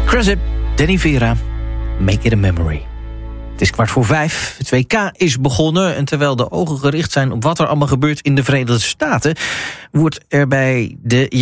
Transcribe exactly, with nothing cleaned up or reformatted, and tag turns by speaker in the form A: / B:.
A: Cressip, Danny Vera, Make It a Memory. Het is kwart voor vijf, het W K is begonnen... en terwijl de ogen gericht zijn op wat er allemaal gebeurt in de Verenigde Staten... wordt er bij de